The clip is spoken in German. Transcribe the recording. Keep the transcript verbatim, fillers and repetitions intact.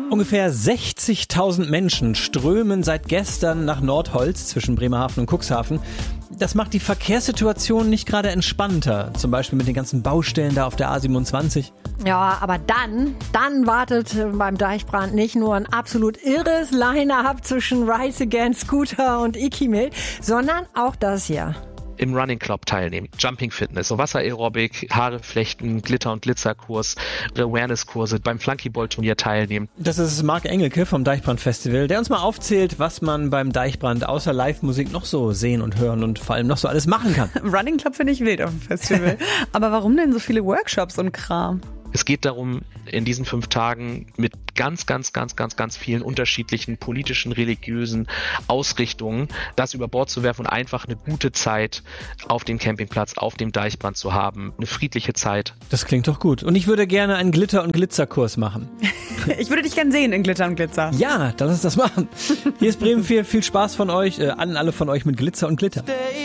Ungefähr sechzigtausend Menschen strömen seit gestern nach Nordholz zwischen Bremerhaven und Cuxhaven. Das macht die Verkehrssituation nicht gerade entspannter, zum Beispiel mit den ganzen Baustellen da auf der A siebenundzwanzig. Ja, aber dann, dann wartet beim Deichbrand nicht nur ein absolut irres Line-Up zwischen Rise Against, Scooter und Ikimil, sondern auch das hier. Im Running Club teilnehmen, Jumping Fitness, so Wasser-Aerobik, Haare flechten, Glitter- und Glitzerkurs, Awareness-Kurse, beim Flunkyball-Turnier teilnehmen. Das ist Marc Engelke vom Deichbrand-Festival, der uns mal aufzählt, was man beim Deichbrand außer Live-Musik noch so sehen und hören und vor allem noch so alles machen kann. Running Club finde ich wild auf dem Festival. Aber warum denn so viele Workshops und Kram? Es geht darum, in diesen fünf Tagen mit ganz, ganz, ganz, ganz, ganz vielen unterschiedlichen politischen, religiösen Ausrichtungen das über Bord zu werfen und einfach eine gute Zeit auf dem Campingplatz, auf dem Deichbrand zu haben. Eine friedliche Zeit. Das klingt doch gut. Und ich würde gerne einen Glitter- und Glitzerkurs machen. Ich würde dich gern sehen in Glitter und Glitzer. Ja, dann lass uns das machen. Hier ist Bremen vier. Viel Spaß von euch, äh, an alle von euch mit Glitzer und Glitter.